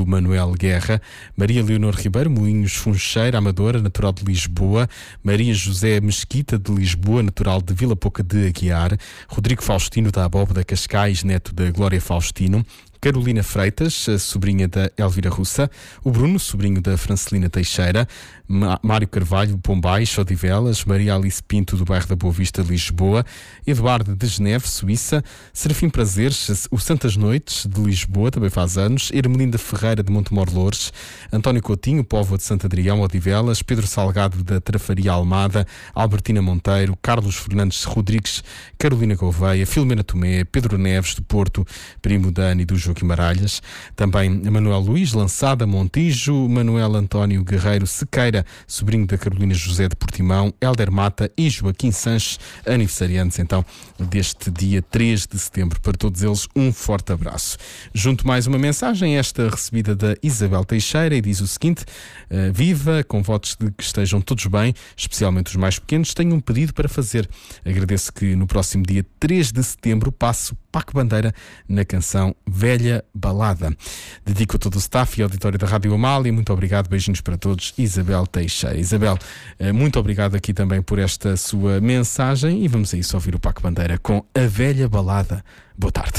Manuel Guerra, Maria Leonor Ribeiro Moinhos Funcheira, Amadora, natural de Lisboa, Maria José Mesquita de Lisboa, natural de Vila Pouca de Aguiar, Rodrigo Faustino da Abóbora Cascais, neto da Glória Faustino, Carolina Freitas, a sobrinha da Elvira Russa, o Bruno, sobrinho da Francelina Teixeira, Mário Carvalho, Pombais, Odivelas, Maria Alice Pinto, do bairro da Boa Vista, Lisboa, Eduardo de Geneve, Suíça, Serafim Prazeres, o Santas Noites, de Lisboa, também faz anos, Ermelinda Ferreira, de Montemor Loures, António Coutinho, Póvoa de Santo Adrião, Odivelas, Pedro Salgado, da Trafaria Almada, Albertina Monteiro, Carlos Fernandes Rodrigues, Carolina Gouveia, Filomena Tomé, Pedro Neves, do Porto, primo da Ana e do Joaquim Maralhas, também Manuel Luís Lançada Montijo, Manuel António Guerreiro Sequeira, sobrinho da Carolina José de Portimão, Hélder Mata e Joaquim Sanches, aniversariantes então deste dia 3 de setembro. Para todos eles, um forte abraço. Junto mais uma mensagem, esta recebida da Isabel Teixeira, e diz o seguinte: viva, com votos de que estejam todos bem, especialmente os mais pequenos. Tenho um pedido para fazer. Agradeço que no próximo dia 3 de setembro passe o Paco Bandeira na canção Velha Balada. Dedico a todo o staff e auditório da Rádio Amália. Muito obrigado, beijinhos para todos, Isabel Teixeira. Isabel, muito obrigado aqui também por esta sua mensagem, e vamos a isso ouvir o Paco Bandeira com A Velha Balada. Boa tarde.